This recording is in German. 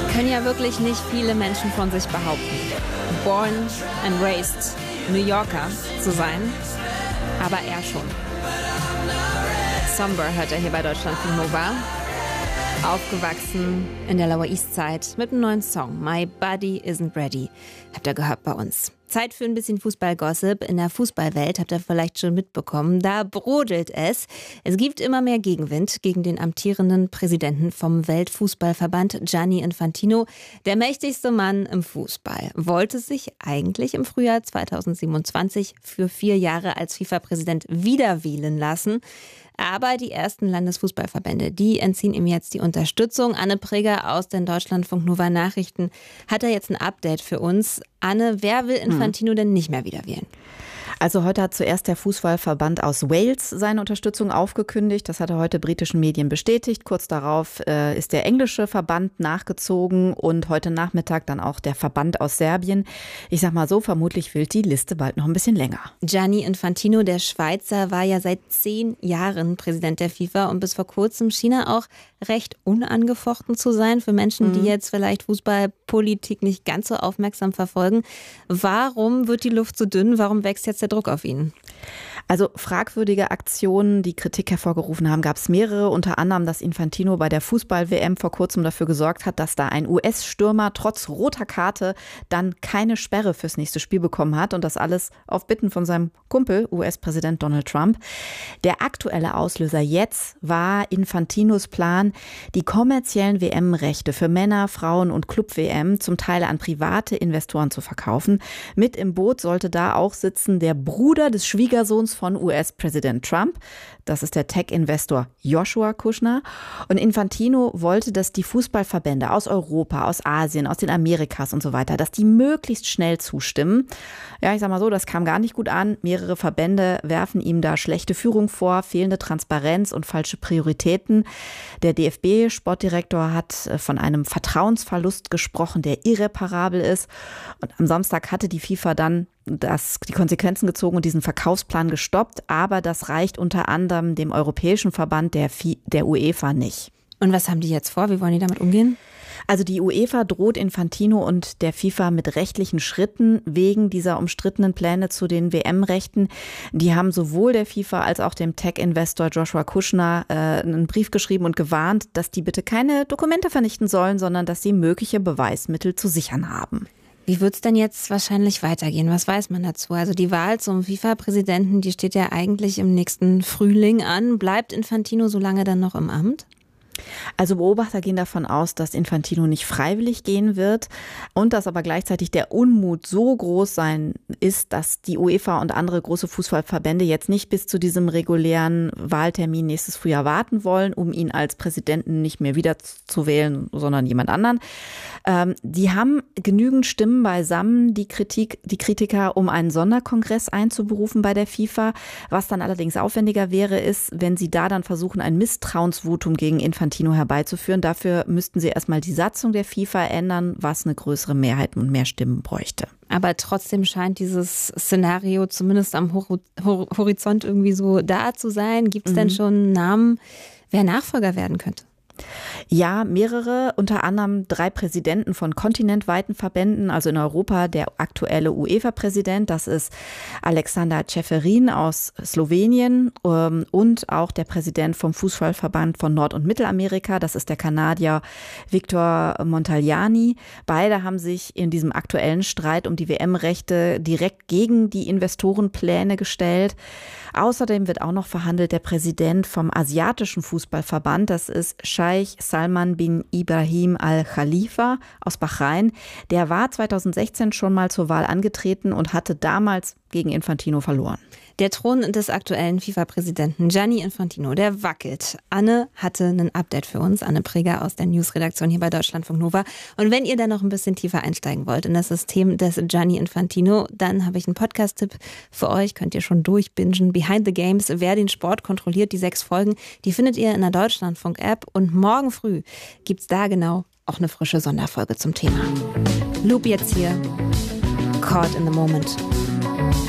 Können ja wirklich nicht viele Menschen von sich behaupten, born and raised New Yorker zu sein, aber er schon. Somber hört er hier bei Deutschlandfunk Nova. Aufgewachsen in der Lower East Side mit einem neuen Song, My Body Isn't Ready. Habt ihr gehört bei uns. Zeit für ein bisschen Fußball-Gossip. In der Fußballwelt habt ihr vielleicht schon mitbekommen, da brodelt es. Es gibt immer mehr Gegenwind gegen den amtierenden Präsidenten vom Weltfußballverband, Gianni Infantino. Der mächtigste Mann im Fußball wollte sich eigentlich im Frühjahr 2027 für 4 Jahre als FIFA-Präsident wiederwählen lassen. Aber die ersten Landesfußballverbände, die entziehen ihm jetzt die Unterstützung. Anne Preger aus den Deutschlandfunk Nova Nachrichten hat da jetzt ein Update für uns. Anne, wer will Infantino denn nicht mehr wieder wählen? Also heute hat zuerst der Fußballverband aus Wales seine Unterstützung aufgekündigt. Das hat er heute britischen Medien bestätigt. Kurz darauf ist der englische Verband nachgezogen und heute Nachmittag dann auch der Verband aus Serbien. Ich sag mal so, vermutlich wird die Liste bald noch ein bisschen länger. Gianni Infantino, der Schweizer, war ja seit 10 Jahren Präsident der FIFA und bis vor kurzem schien er auch recht unangefochten zu sein für Menschen, die jetzt vielleicht Fußballpolitik nicht ganz so aufmerksam verfolgen. Warum wird die Luft so dünn? Warum wächst jetzt der Druck auf ihn? Also fragwürdige Aktionen, die Kritik hervorgerufen haben, gab es mehrere. Unter anderem, dass Infantino bei der Fußball-WM vor kurzem dafür gesorgt hat, dass da ein US-Stürmer trotz roter Karte dann keine Sperre fürs nächste Spiel bekommen hat. Und das alles auf Bitten von seinem Kumpel, US-Präsident Donald Trump. Der aktuelle Auslöser jetzt war Infantinos Plan, die kommerziellen WM-Rechte für Männer, Frauen und Club-WM zum Teil an private Investoren zu verkaufen. Mit im Boot sollte da auch sitzen der Bruder des Schwiegersohns von US-Präsident Trump. Das ist der Tech-Investor Joshua Kushner. Und Infantino wollte, dass die Fußballverbände aus Europa, aus Asien, aus den Amerikas und so weiter, dass die möglichst schnell zustimmen. Ja, ich sag mal so, das kam gar nicht gut an. Mehrere Verbände werfen ihm da schlechte Führung vor, fehlende Transparenz und falsche Prioritäten. Der DFB-Sportdirektor hat von einem Vertrauensverlust gesprochen, der irreparabel ist. Und am Samstag hatte die FIFA dann die Konsequenzen gezogen und diesen Verkaufsplan gestoppt. Aber das reicht unter anderem dem Europäischen Verband der UEFA nicht. Und was haben die jetzt vor? Wie wollen die damit umgehen? Also die UEFA droht Infantino und der FIFA mit rechtlichen Schritten wegen dieser umstrittenen Pläne zu den WM-Rechten. Die haben sowohl der FIFA als auch dem Tech-Investor Joshua Kushner einen Brief geschrieben und gewarnt, dass die bitte keine Dokumente vernichten sollen, sondern dass sie mögliche Beweismittel zu sichern haben. Wie wird es denn jetzt wahrscheinlich weitergehen? Was weiß man dazu? Also die Wahl zum FIFA-Präsidenten, die steht ja eigentlich im nächsten Frühling an. Bleibt Infantino so lange dann noch im Amt? Also Beobachter gehen davon aus, dass Infantino nicht freiwillig gehen wird und dass aber gleichzeitig der Unmut so groß sein ist, dass die UEFA und andere große Fußballverbände jetzt nicht bis zu diesem regulären Wahltermin nächstes Frühjahr warten wollen, um ihn als Präsidenten nicht mehr wieder zu wählen, sondern jemand anderen. Die haben genügend Stimmen beisammen, die Kritiker, um einen Sonderkongress einzuberufen bei der FIFA. Was dann allerdings aufwendiger wäre, ist, wenn sie da dann versuchen, ein Misstrauensvotum gegen Infantino herbeizuführen. Dafür müssten sie erstmal die Satzung der FIFA ändern, was eine größere Mehrheit und mehr Stimmen bräuchte. Aber trotzdem scheint dieses Szenario zumindest am Horizont irgendwie so da zu sein. Gibt es denn schon Namen, wer Nachfolger werden könnte? Ja, mehrere, unter anderem 3 Präsidenten von kontinentweiten Verbänden, also in Europa der aktuelle UEFA-Präsident, das ist Alexander Čeferin aus Slowenien und auch der Präsident vom Fußballverband von Nord- und Mittelamerika, das ist der Kanadier Victor Montagliani. Beide haben sich in diesem aktuellen Streit um die WM-Rechte direkt gegen die Investorenpläne gestellt. Außerdem wird auch noch verhandelt der Präsident vom asiatischen Fußballverband, das ist Scheich Salman bin Ibrahim Al-Khalifa aus Bahrain. Der war 2016 schon mal zur Wahl angetreten und hatte damals gegen Infantino verloren. Der Thron des aktuellen FIFA-Präsidenten Gianni Infantino, der wackelt. Anne hatte ein Update für uns, Anne Preger aus der Newsredaktion hier bei Deutschlandfunk Nova. Und wenn ihr da noch ein bisschen tiefer einsteigen wollt in das System des Gianni Infantino, dann habe ich einen Podcast-Tipp für euch, könnt ihr schon durchbingen. Behind the Games, wer den Sport kontrolliert, die 6 Folgen, die findet ihr in der Deutschlandfunk-App. Und morgen früh gibt's da genau auch eine frische Sonderfolge zum Thema. Loop jetzt hier, Caught in the Moment.